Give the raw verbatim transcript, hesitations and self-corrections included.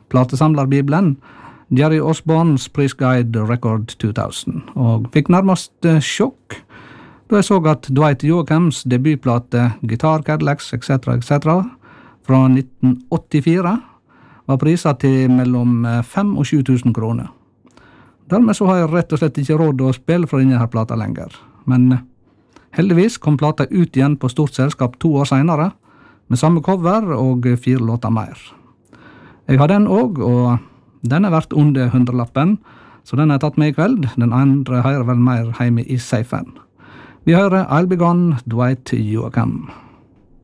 platesamlerbibelen Jerry Osborne's Priest Guide Record two thousand, og fikk nærmest sjokk da jeg så at Dwight Yoakams debutplate Guitar Cadillacs et cetera et cetera fra nitten åttifire var priset til mellom fem og sju tusen kroner. Dermed så har jeg rett og slett ikke råd å spille for denne her plata lenger, men heldigvis kom plata ut igjen på stort selskap to år senere, med samme cover og fire låter mer. Jeg har den også, og den er verdt under hundrelappen, så den har jeg tatt med i kveld. Den andre hører vel mer hjemme i safen. Vi hører I'll Be Gone, Dwight Yoakam.